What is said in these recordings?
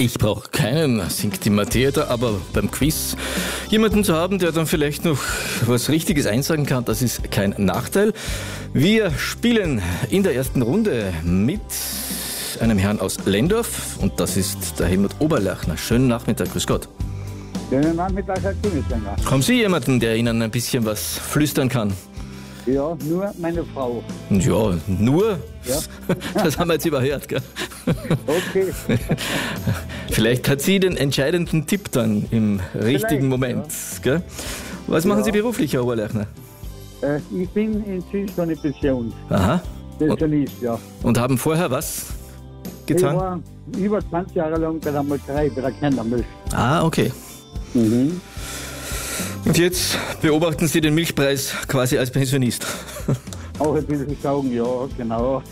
Ich brauche keinen, singt die Mateta, aber beim Quiz jemanden zu haben, der dann vielleicht noch was Richtiges einsagen kann, das ist kein Nachteil. Wir spielen in der ersten Runde mit einem Herrn aus Lendorf und das ist der Helmut Oberlachner. Schönen Nachmittag, grüß Gott. Schönen Nachmittag, Herr Künigsänger. Haben Sie jemanden, der Ihnen ein bisschen was flüstern kann? Ja, nur meine Frau. Ja, nur? Ja. Das haben wir jetzt überhört, gell? Okay. Vielleicht hat sie den entscheidenden Tipp dann im richtigen Moment. Ja. Gell? Was machen Ja. Sie beruflich, Herr Oberlechner? Ich bin inzwischen eine Pension. Aha. Pensionist, ja. Und haben vorher was Ich getan? war über 20 Jahre lang bei der Molkerei, bei der Kindermilch. Ah, okay. Mhm. Und jetzt beobachten Sie den Milchpreis quasi als Pensionist. Auch ein bisschen sagen, ja, genau.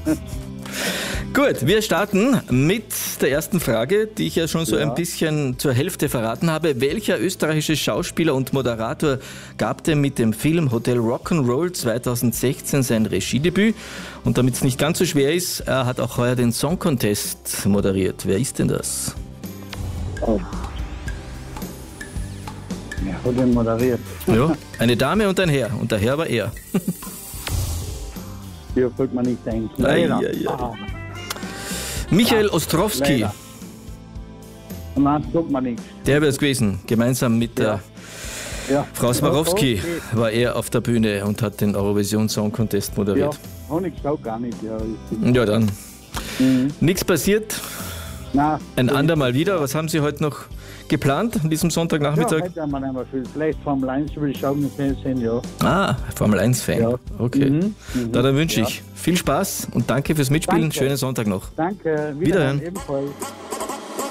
Gut, wir starten mit der ersten Frage, die ich ja schon so Ja. ein bisschen zur Hälfte verraten habe. Welcher österreichische Schauspieler und Moderator gab denn mit dem Film Hotel Rock'n'Roll 2016 sein Regiedebüt? Und damit es nicht ganz so schwer ist, er hat auch heuer den Song Contest moderiert. Wer ist denn das? Oh. Ja, hat ihn moderiert. Ja, eine Dame und ein Herr. Und der Herr war er. Hier fällt mir nicht ein. Ei, Leider. ei, ei. Ah, Michael Ostrowski, leider. Nein, sagt mir nichts. der wäre es gewesen. Gemeinsam mit der Ja. Frau Swarovski Okay. war er auf der Bühne und hat den Eurovision Song Contest Ja, moderiert. habe ich gesagt, gar nicht. Ja, ich bin, Ja, dann. Mhm. Nichts passiert. Nein, Ein andermal wieder. Was haben Sie heute noch geplant an diesem Ja, Sonntagnachmittag? heute haben wir nicht mehr viel. Vielleicht Formel 1 würde ich schauen, wenn Sie sehen, ja. Ah, Formel 1-Fan. Ja. Okay. Mhm, Na, dann wünsche ja. ich viel Spaß und danke fürs Mitspielen. Danke. Schönen Sonntag noch. Danke, Wiederhören. ebenfalls.